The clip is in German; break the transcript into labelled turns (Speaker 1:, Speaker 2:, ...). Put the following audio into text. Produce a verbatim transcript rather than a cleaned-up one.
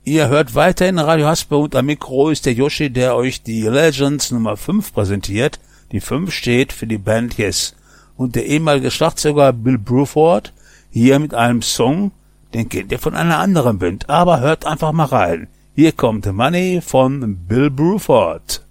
Speaker 1: Ihr hört weiterhin Radio Haspe und am Mikro ist der Yoshi, der euch die Legends Nummer fünf präsentiert. Die fünf steht für die Band Yes. Und der ehemalige Schlagzeuger Bill Bruford hier mit einem Song, den kennt ihr von einer anderen Band, aber hört einfach mal rein. Hier kommt Money von Bill Bruford.